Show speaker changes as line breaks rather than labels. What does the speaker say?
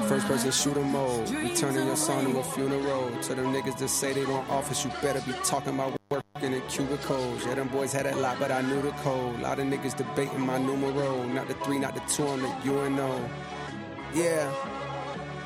First person shooter mode. We turning your song to a funeral. To them niggas that say they want office, you better be talking about working in cubicles. Yeah, them boys had that lot, but I knew the code. Lot of niggas debating my numero. Not the 3, not the 2, I'm the UNO. Yeah.